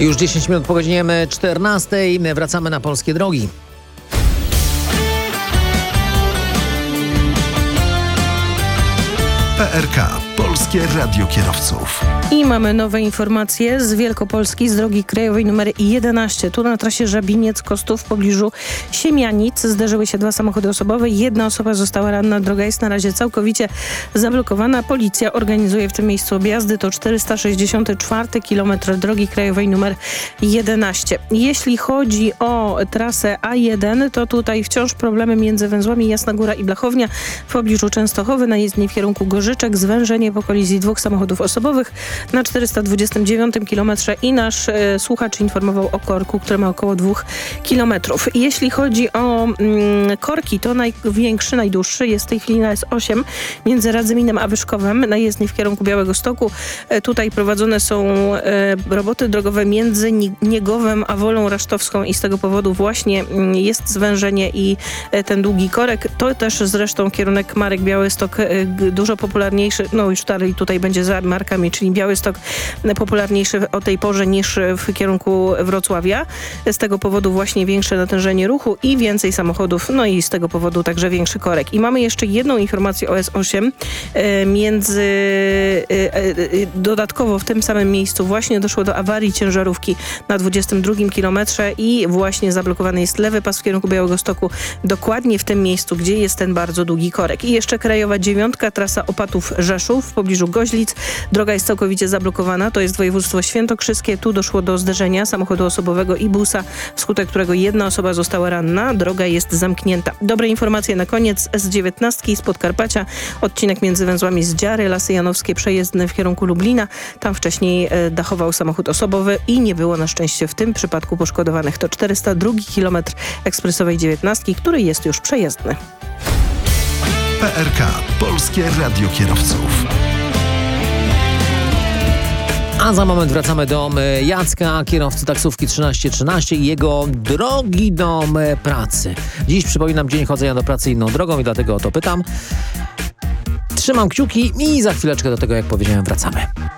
Już 10 minut po godzinie 14. Wracamy na polskie drogi. PRK. Polskie Radio Kierowców. I mamy nowe informacje z Wielkopolski, z drogi krajowej nr 11. Tu na trasie Żabiniec-Kostów w pobliżu Siemianic zderzyły się dwa samochody osobowe. Jedna osoba została ranna. Droga jest na razie całkowicie zablokowana. Policja organizuje w tym miejscu objazdy. To 464 km drogi krajowej nr 11. Jeśli chodzi o trasę A1, to tutaj wciąż problemy między węzłami Jasna Góra i Blachownia w pobliżu Częstochowy na jezdni w kierunku Gorzyczek. Zwężenie po kolizji dwóch samochodów osobowych na 429 km i nasz słuchacz informował o korku, który ma około 2 km. Jeśli chodzi o korki, to największy, najdłuższy jest w tej chwili na S8 między Radzyminem a Wyszkowem na jezdni w kierunku Białegostoku. Tutaj prowadzone są roboty drogowe między Niegowem a Wolą Rasztowską i z tego powodu właśnie jest zwężenie i ten długi korek. To też zresztą kierunek Marek Białystok dużo popularniejszy, no już tutaj będzie za markami, czyli Białystok popularniejszy o tej porze niż w kierunku Wrocławia. Z tego powodu właśnie większe natężenie ruchu i więcej samochodów, no i z tego powodu także większy korek. I mamy jeszcze jedną informację o S8. Dodatkowo w tym samym miejscu właśnie doszło do awarii ciężarówki na 22 kilometrze i właśnie zablokowany jest lewy pas w kierunku Białegostoku, dokładnie w tym miejscu, gdzie jest ten bardzo długi korek. I jeszcze krajowa 9, trasa Opatów-Rzeszów w pobliżu Goźlic. Droga jest całkowicie zablokowana. To jest województwo świętokrzyskie. Tu doszło do zderzenia samochodu osobowego i busa, wskutek którego jedna osoba została ranna. Droga jest zamknięta. Dobre informacje na koniec. S19 z Podkarpacia. Odcinek między węzłami Zdziary, Lasy Janowskie, przejezdny w kierunku Lublina. Tam wcześniej dachował samochód osobowy i nie było na szczęście w tym przypadku poszkodowanych. To 402 km ekspresowej 19, który jest już przejezdny. PRK. Polskie Radio Kierowców. A za moment wracamy do Jacka, kierowcy taksówki 1313 i jego drogi do pracy. Dziś, przypominam, dzień chodzenia do pracy inną drogą i dlatego o to pytam. Trzymam kciuki i za chwileczkę do tego, jak powiedziałem, wracamy.